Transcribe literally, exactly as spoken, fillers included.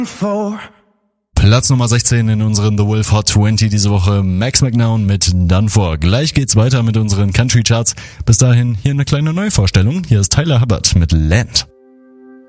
Platz Nummer sechzehn in unseren The Wolf Hot zwanzig diese Woche, Max McNown mit Done For. Gleich geht's weiter mit unseren Country Charts. Bis dahin hier eine kleine Neuvorstellung. Hier ist Tyler Hubbard mit Land.